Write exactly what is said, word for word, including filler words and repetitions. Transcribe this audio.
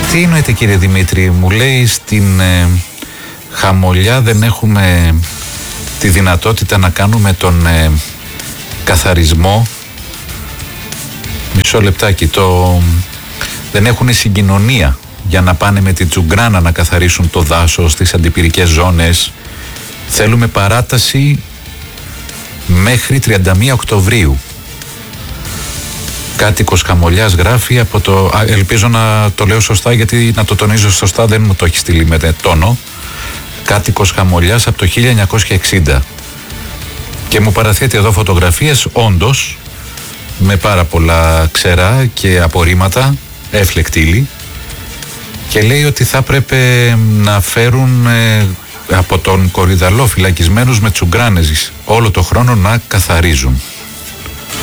Τι εννοείται, κύριε Δημήτρη? Μου λέει στην ε, Χαμολιά δεν έχουμε τη δυνατότητα να κάνουμε τον ε, καθαρισμό. Μισό λεπτάκι. Το, δεν έχουν συγκοινωνία για να πάνε με την Τσουγκράνα να καθαρίσουν το δάσος στις αντιπυρικές ζώνες. Θέλουμε παράταση μέχρι τριάντα μία Οκτωβρίου. Κάτοικος Χαμολιάς γράφει από το... Α, ελπίζω να το λέω σωστά, γιατί να το τονίζω σωστά δεν μου το έχει στείλει με τόνο. Κάτοικος Χαμολιάς από το χίλια εννιακόσια εξήντα. Και μου παραθέτει εδώ φωτογραφίες, όντως, με πάρα πολλά ξερά και απορρίμματα, έφλεκτη ύλη. Και λέει ότι θα έπρεπε να φέρουν ε, από τον Κορυδαλό φυλακισμένους με τσουγκράνες όλο το χρόνο να καθαρίζουν.